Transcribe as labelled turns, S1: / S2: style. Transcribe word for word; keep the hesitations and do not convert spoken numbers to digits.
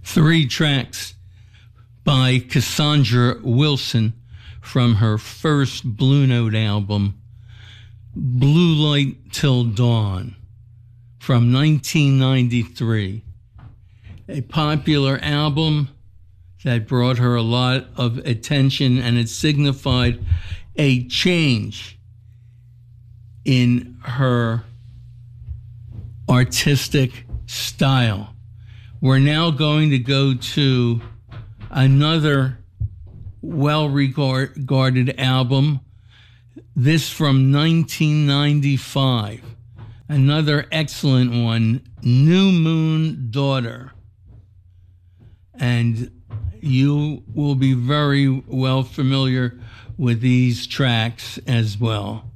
S1: Three tracks by Cassandra Wilson from her first Blue Note album, Blue Light Till Dawn, from nineteen ninety-three. A popular album that brought her a lot of attention, and it signified a change in her artistic style. We're now going to go to another well-regarded album, this from nineteen ninety-five. Another excellent one, New Moon Daughter. And you will be very well familiar with these tracks as well.